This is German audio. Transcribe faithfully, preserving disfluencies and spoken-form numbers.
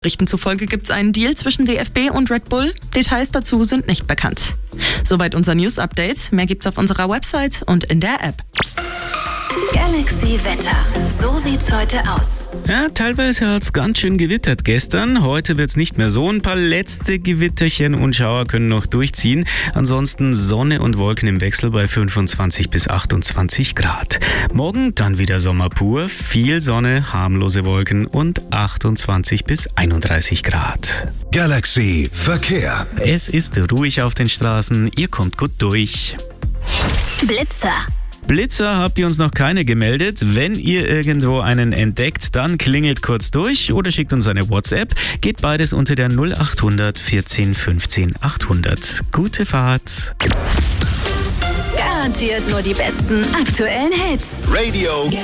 Berichten zufolge gibt es einen Deal zwischen D F B und Red Bull. Details dazu sind nicht bekannt. Soweit unser News-Update. Mehr gibt's auf unserer Website und in der App. Galaxy Wetter. So sieht's heute aus. Ja, teilweise hat's ganz schön gewittert gestern. Heute wird's nicht mehr so. Ein paar letzte Gewitterchen und Schauer können noch durchziehen. Ansonsten Sonne und Wolken im Wechsel bei fünfundzwanzig bis achtundzwanzig Grad. Morgen dann wieder Sommer pur. Viel Sonne, harmlose Wolken und achtundzwanzig bis einunddreißig Grad. Galaxy Verkehr. Es ist ruhig auf den Straßen. Ihr kommt gut durch. Blitzer. Blitzer habt ihr uns noch keine gemeldet. Wenn ihr irgendwo einen entdeckt, dann klingelt kurz durch oder schickt uns eine WhatsApp. Geht beides unter der null acht hundert vierzehn fünfzehn achthundert. Gute Fahrt. Garantiert nur die besten aktuellen Hits. Radio